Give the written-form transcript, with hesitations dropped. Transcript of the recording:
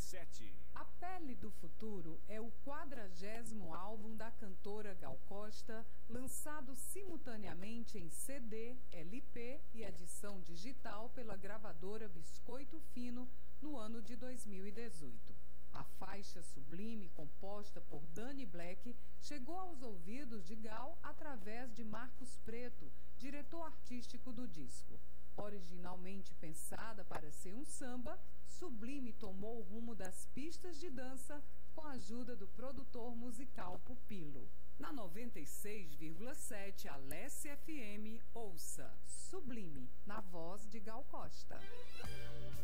97. A Pele do Futuro é o 40º álbum da cantora Gal Costa, lançado simultaneamente em CD, LP e edição digital pela gravadora Biscoito Fino no ano de 2018. A faixa Sublime, composta por Dani Black, chegou aos ouvidos de Gal através de Marcos Preto, diretor artístico do disco. Originalmente pensada para ser um samba, Sublime tomou o rumo das pistas de dança com a ajuda do produtor musical Pupilo. Na 96,7 Alesse FM, ouça Sublime, na voz de Gal Costa.